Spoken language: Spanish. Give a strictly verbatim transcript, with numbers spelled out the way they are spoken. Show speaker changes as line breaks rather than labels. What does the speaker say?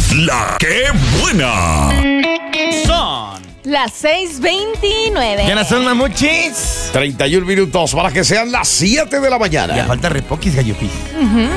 La que buena.
Son
las seis veintinueve.
¿Ya no son mamuchis?
treinta y un minutos para que sean las siete de la mañana.
Ya falta repoquis, gallopis.